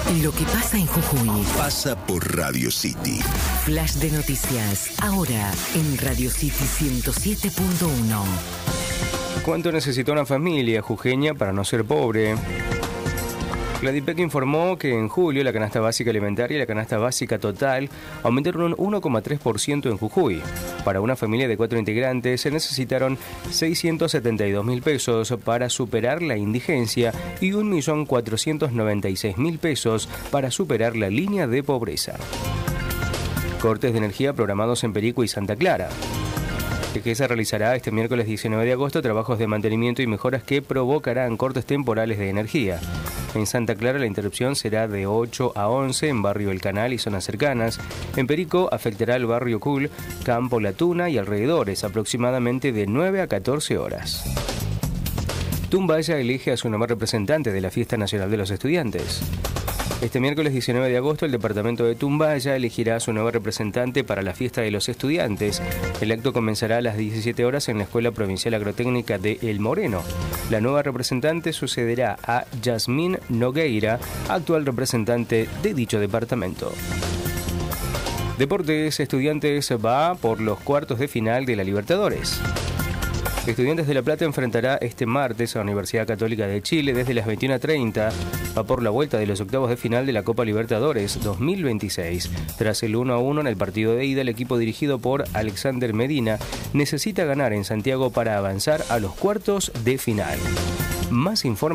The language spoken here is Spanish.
Lo que pasa en Jujuy pasa por Radio City. Flash de noticias, ahora en Radio City 107.1. ¿Cuánto necesita una familia jujeña para no ser pobre? Cladipec informó que en julio la canasta básica alimentaria y la canasta básica total aumentaron un 1,3% en Jujuy. Para una familia de 4 integrantes se necesitaron 672.000 pesos para superar la indigencia y 1.496.000 pesos para superar la línea de pobreza. Cortes de energía programados en Perico y Santa Clara. Tejesa realizará este miércoles 19 de agosto trabajos de mantenimiento y mejoras que provocarán cortes temporales de energía. En Santa Clara la interrupción será de 8 a 11 en Barrio El Canal y zonas cercanas. En Perico afectará el Barrio Cool, Campo La Tuna y alrededores, aproximadamente de 9 a 14 horas. Tumbaya elige a su nuevo representante de la Fiesta Nacional de los Estudiantes. Este miércoles 19 de agosto, el departamento de Tumbaya elegirá a su nuevo representante para la Fiesta de los Estudiantes. El acto comenzará a las 17 horas en la Escuela Provincial Agrotécnica de El Moreno. La nueva representante sucederá a Yasmín Nogueira, actual representante de dicho departamento. Deportes, Estudiantes va por los cuartos de final de la Libertadores. Estudiantes de La Plata enfrentará este martes a la Universidad Católica de Chile desde las 21:30. Va por la vuelta de los octavos de final de la Copa Libertadores 2026. Tras el 1-1 en el partido de ida, el equipo dirigido por Alexander Medina necesita ganar en Santiago para avanzar a los cuartos de final. Más información.